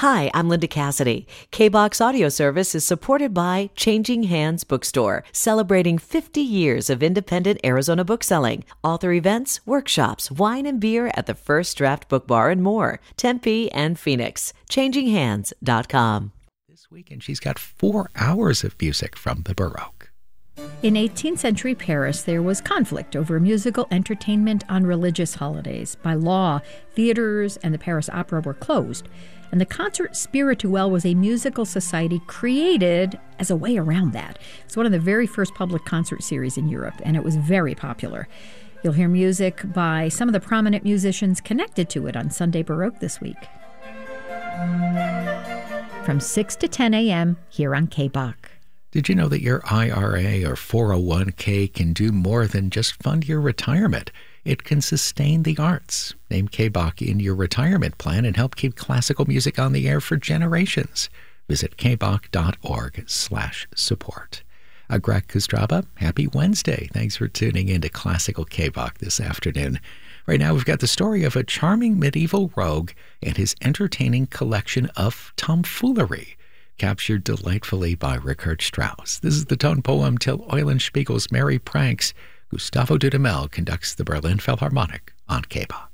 Hi, I'm Linda Cassidy. K-Box Audio Service is supported by Changing Hands Bookstore, celebrating 50 years of independent Arizona bookselling. Author events, workshops, wine and beer at the First Draft Book Bar and more. Tempe and Phoenix. ChangingHands.com. This weekend, she's got 4 hours of music from the Baroque. In 18th century Paris, there was conflict over musical entertainment on religious holidays. By law, theaters and the Paris Opera were closed, and the Concert Spirituel was a musical society created as a way around that. It's one of the very first public concert series in Europe, and it was very popular. You'll hear music by some of the prominent musicians connected to it on Sunday Baroque this week. From 6 to 10 a.m. here on KBOC. Did you know that your IRA or 401k can do more than just fund your retirement? It can sustain the arts. Name KBOC in your retirement plan and help keep classical music on the air for generations. Visit kboc.org/support. Greg Kostraba, happy Wednesday. Thanks for tuning in to Classical KBOC this afternoon. Right now we've got the story of a charming medieval rogue and his entertaining collection of tomfoolery, captured delightfully by Richard Strauss. This is the tone poem Till Eulenspiegel's Merry Pranks. Gustavo Dudamel conducts the Berlin Philharmonic on KBOC.